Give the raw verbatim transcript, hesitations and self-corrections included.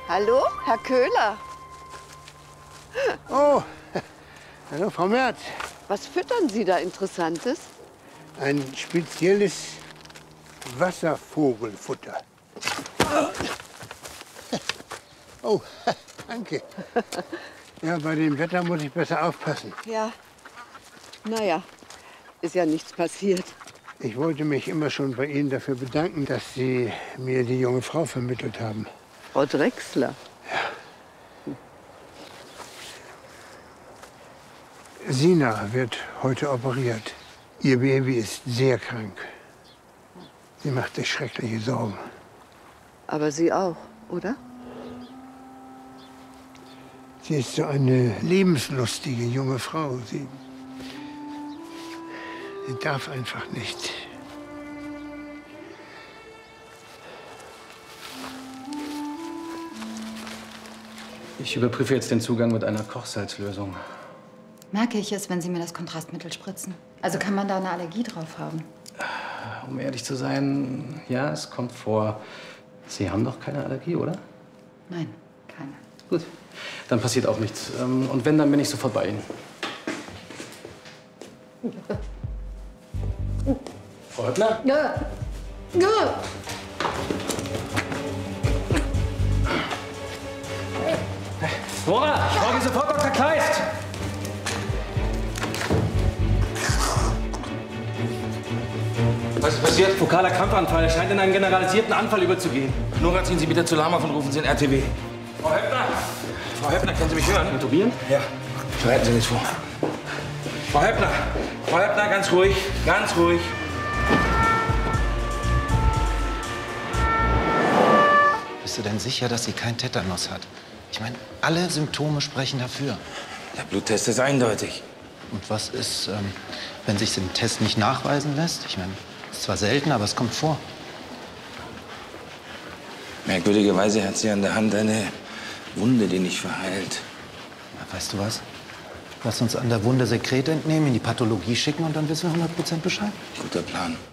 Hallo, Herr Köhler. Oh, hallo, Frau Merz. Was füttern Sie da Interessantes? Ein spezielles Wasservogelfutter. Oh, danke. Ja, bei dem Wetter muss ich besser aufpassen. Ja, naja, ist ja nichts passiert. Ich wollte mich immer schon bei Ihnen dafür bedanken, dass Sie mir die junge Frau vermittelt haben. Frau Drechsler. Sina wird heute operiert. Ihr Baby ist sehr krank. Sie macht sich schreckliche Sorgen. Aber Sie auch, oder? Sie ist so eine lebenslustige junge Frau. Sie, sie darf einfach nicht. Ich überprüfe jetzt den Zugang mit einer Kochsalzlösung. Merke ich es, wenn Sie mir das Kontrastmittel spritzen? Also kann man da eine Allergie drauf haben? Um ehrlich zu sein, ja, es kommt vor. Sie haben doch keine Allergie, oder? Nein, keine. Gut, dann passiert auch nichts. Und wenn, dann bin ich sofort bei Ihnen. Frau Höppner? Ja. Ja. Nora, frage sofort Doktor Kleist! Was ist passiert? Fokaler Krampfanfall, scheint in einen generalisierten Anfall überzugehen. Nora, ziehen Sie bitte zu Lama und rufen Sie in R T W. Frau Höppner! Frau Höppner, können Sie mich hören? Intubieren? Ja. Bereiten Sie nichts vor. Frau Höppner! Frau Höppner, ganz ruhig. Ganz ruhig. Bist du denn sicher, dass sie kein Tetanus hat? Ich meine, alle Symptome sprechen dafür. Der Bluttest ist eindeutig. Und was ist, ähm, wenn sich im Test nicht nachweisen lässt? Ich meine, es ist zwar selten, aber es kommt vor. Merkwürdigerweise hat sie an der Hand eine Wunde, die nicht verheilt. Na, weißt du was? Lass uns an der Wunde Sekret entnehmen, in die Pathologie schicken und dann wissen wir hundert Prozent Bescheid. Guter Plan.